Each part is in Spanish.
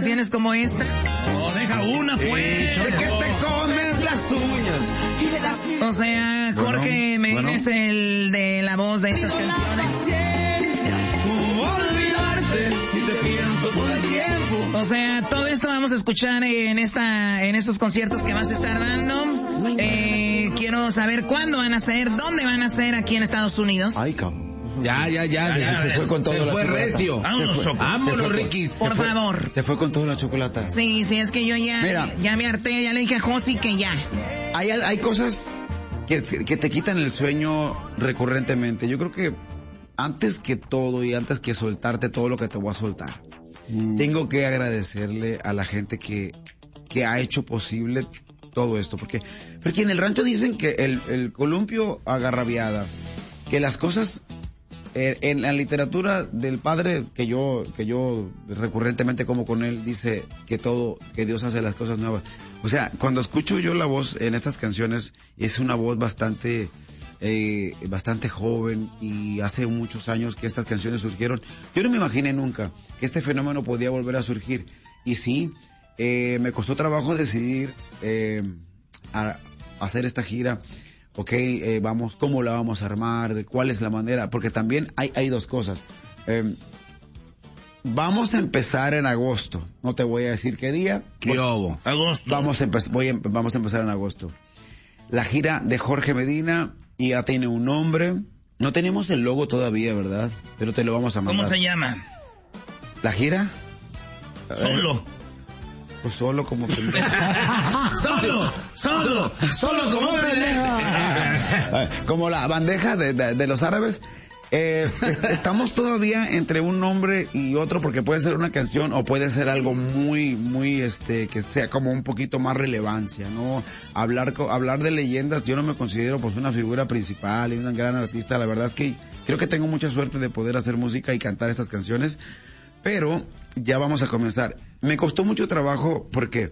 canciones como esta? No, deja una, pues. ¿De qué te comes las uñas? O sea, Jorge Medina es el de la voz de estas canciones. ¿Cómo olvidarte si te pienso todo el tiempo? O sea, todo esto vamos a escuchar en estos conciertos que vas a estar dando. Quiero saber cuándo van a ser, dónde van a ser aquí en Estados Unidos. Ay, cabrón. Ya. Se fue con todo la fue chocolata. recio. Vámonos, Ricky. Por favor. Se fue con toda la chocolata. Sí, es que yo ya me harté, ya le dije a Josi que ya. Hay cosas que te quitan el sueño recurrentemente. Yo creo que antes que todo y antes que soltarte todo lo que te voy a soltar, tengo que agradecerle a la gente que ha hecho posible todo esto. Porque en el rancho dicen que el columpio agarrabiada, que las cosas... En la literatura del padre que yo recurrentemente como con él, dice que Dios hace las cosas nuevas. O sea, cuando escucho yo la voz en estas canciones, es una voz bastante joven, y hace muchos años que estas canciones surgieron. Yo no me imaginé nunca que este fenómeno podía volver a surgir. Y sí, me costó trabajo decidir a hacer esta gira. Vamos, ¿cómo la vamos a armar? ¿Cuál es la manera? Porque también hay dos cosas. Vamos a empezar en agosto. No te voy a decir qué día. ¿Qué hubo? Agosto. Vamos a empezar en agosto. La gira de Jorge Medina, y ya tiene un nombre. No tenemos el logo todavía, ¿verdad? Pero te lo vamos a mandar. ¿Cómo se llama? ¿La gira? Solo. Pues solo como pendejo. Solo como pendejo. Como la bandeja de los árabes. Estamos todavía entre un nombre y otro, porque puede ser una canción o puede ser algo muy que sea como un poquito más relevancia, ¿no? Hablar de leyendas, yo no me considero pues una figura principal y una gran artista. La verdad es que creo que tengo mucha suerte de poder hacer música y cantar estas canciones. Pero ya vamos a comenzar. Me costó mucho trabajo porque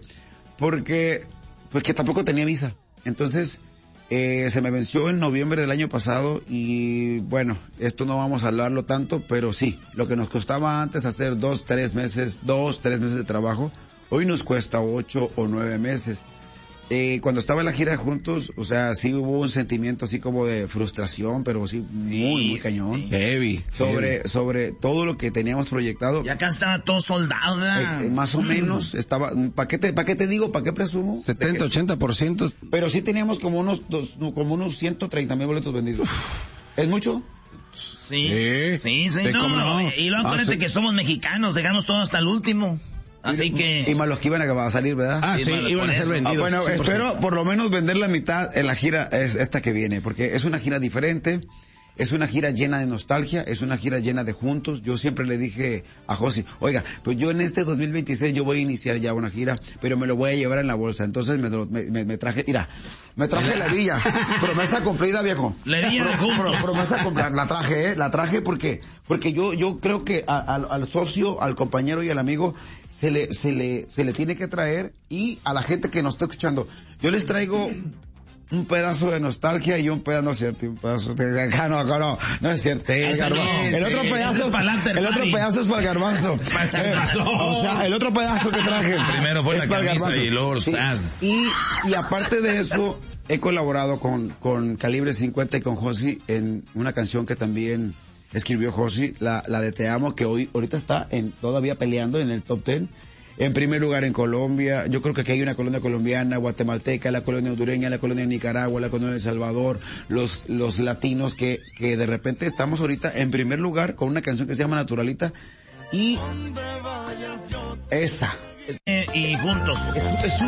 que tampoco tenía visa. Entonces, se me venció en noviembre del año pasado, y bueno, esto no vamos a hablarlo tanto, pero sí, lo que nos costaba antes hacer 2-3 meses de trabajo, hoy nos cuesta 8 o 9 meses. Cuando estaba en la gira juntos, o sea, sí hubo un sentimiento así como de frustración, pero sí muy cañón. Heavy. Sobre todo lo que teníamos proyectado. Ya acá estaba todo soldado, más o menos, estaba, ¿para qué te digo? ¿Para qué presumo? 70-80%. Pero sí teníamos como unos 130,000 boletos vendidos. ¿Es mucho? Sí, no. Y luego acuérdate que somos mexicanos, dejamos todo hasta el último. Así que... Y más los que iban a salir, ¿verdad? Sí, iban a ser vendidos. Bueno, 100%. Espero por lo menos vender la mitad en la gira esta que viene, porque es una gira diferente, es una gira llena de nostalgia, es una gira llena de juntos. Yo siempre le dije a Josi, oiga, pues yo en este 2026 yo voy a iniciar ya una gira, pero me lo voy a llevar en la bolsa. Entonces me traje, me traje la villa, promesa cumplida, viejo. La villa de juntos. Promesa cumplida, la traje porque yo creo que al socio, al compañero y al amigo se le tiene que traer, y a la gente que nos está escuchando, yo les traigo un pedazo de nostalgia y un pedazo, no es cierto, acá no es cierto. El otro pedazo es para el garbanzo. O sea, el otro pedazo que traje. Primero fue la camisa y luego estás. Y aparte de eso, he colaborado con Calibre 50 y con Josi en una canción que también escribió Josi, la de Te Amo, que ahorita está todavía peleando en el top 10. En primer lugar en Colombia. Yo creo que aquí hay una colonia colombiana, guatemalteca, la colonia hondureña, la colonia de Nicaragua, la colonia de El Salvador, los latinos que de repente estamos ahorita en primer lugar con una canción que se llama Naturalita, y esa. Y juntos. Es